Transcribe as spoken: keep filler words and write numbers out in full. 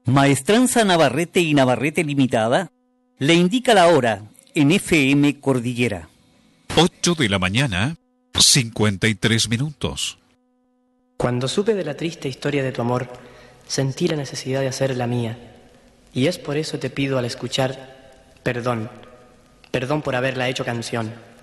Maestranza Navarrete y Navarrete Limitada le indica la hora en F M Cordillera. ocho de la mañana, cincuenta y tres minutos. Cuando supe de la triste historia de tu amor, sentí la necesidad de hacer la mía. Y es por eso te pido al escuchar, perdón, perdón por haberla hecho canción.